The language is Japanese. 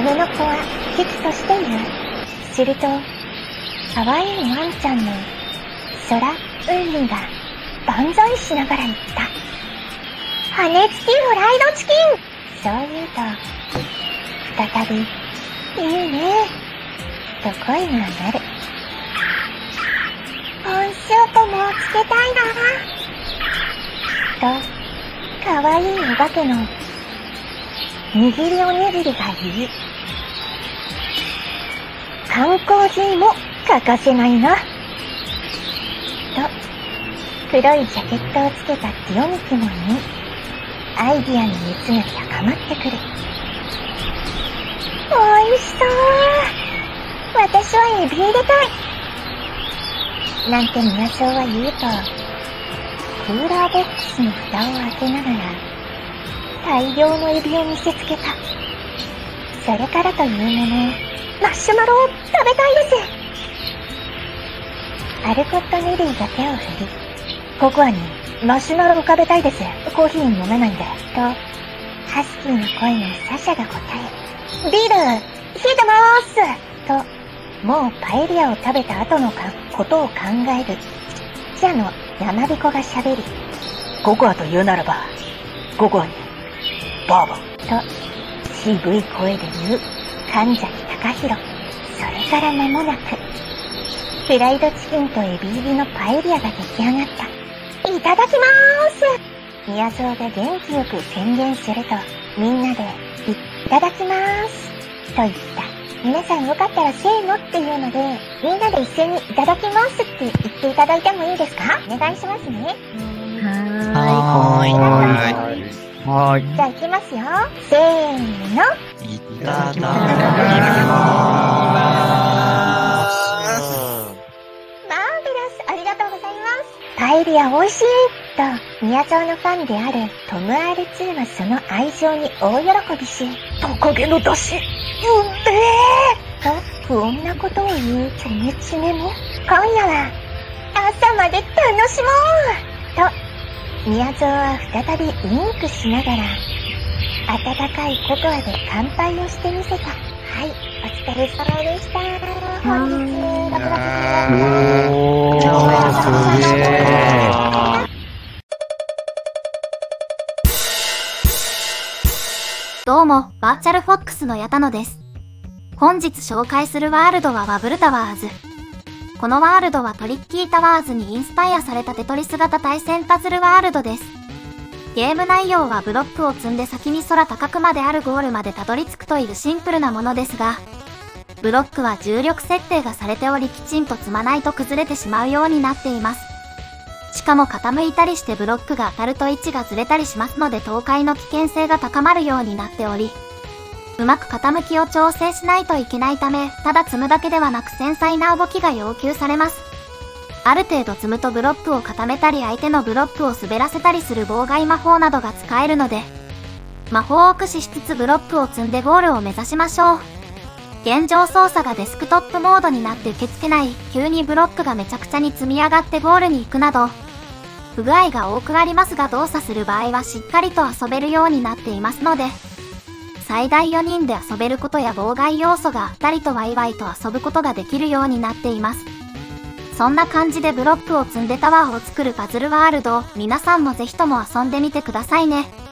姉の子は危機としている。すると、可愛いワンちゃんの空うんりが万歳しながら言った。羽付きフライドチキン。そう言うと、再び、いいね、と声が鳴る。温塩ともつけたいな。と、可愛いお化けの握りおにぎりが言う。缶コーヒーも欠かせないな。と、黒いジャケットをつけたティオミキも言い、アイディアの熱が高まってくる。おいしそう。私はエビ入れたい。なんて宮荘は言うと、クーラーボックスの蓋を開けながら、大量のエビを見せつけた。それからというもの、マッシュマロを食べたいです。アルコット・ネリーが手を振り、ココアにマシュマロを食べたいです。コーヒー飲めないんで。と、ハスキーの声のサシャが答え、ビール、冷えてまーす。と、もうパエリアを食べた後のことを考える、ちっちゃの山彦が喋り、ココアと言うならば、ココアに、バーボン。と、渋い声で言う、神崎隆弘。それから間もなく、フライドチキンとエビ入りのパエリアが出来上がった。いただきまーす。宮荘が元気よく宣言すると、みんなで、いただきまーす。と言った。皆さんよかったらせーのっていうので、みんなで一斉にいただきますって言っていただいてもいいですか？お願いしますね。 はい。 じゃあ行きますよ。せーの。 いただきます。 マーベラス、ありがとうございます。パエリア美味しいと、宮荘のファンであるトム R2 はその愛情に大喜びし、トカゲの出汁、と不穏なことを言うチョメチメも、今夜は朝まで楽しもうと、宮荘は再びウインクしながら、温かいココアで乾杯をしてみせた。はい、お疲れ様でした。本日、6月14日。 どうも、バーチャルフォックスの矢田野です。本日紹介するワールドはバブルタワーズ。このワールドはトリッキータワーズにインスパイアされたテトリス型対戦パズルワールドです。ゲーム内容はブロックを積んで先に空高くまであるゴールまでたどり着くというシンプルなものですが、ブロックは重力設定がされておりきちんと積まないと崩れてしまうようになっています。しかも傾いたりしてブロックが当たると位置がずれたりしますので倒壊の危険性が高まるようになっており、うまく傾きを調整しないといけないため、ただ積むだけではなく繊細な動きが要求されます。ある程度積むとブロックを固めたり相手のブロックを滑らせたりする妨害魔法などが使えるので、魔法を駆使しつつブロックを積んでゴールを目指しましょう。現状操作がデスクトップモードになって受け付けない、急にブロックがめちゃくちゃに積み上がってゴールに行くなど、不具合が多くありますが動作する場合はしっかりと遊べるようになっていますので、最大4人で遊べることや妨害要素があったりとワイワイと遊ぶことができるようになっています。そんな感じでブロックを積んでタワーを作るパズルワールド、皆さんもぜひとも遊んでみてくださいね。